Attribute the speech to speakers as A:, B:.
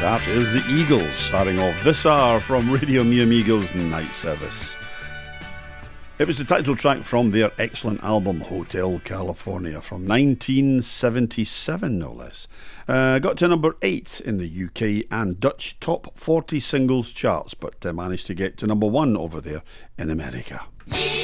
A: That is the Eagles, starting off this hour from Radio Me Amigos Night Service. It was the title track from their excellent album Hotel California from 1977, no less. Got to number 8 in the UK and Dutch top 40 singles charts, but managed to get to number 1 over there in America.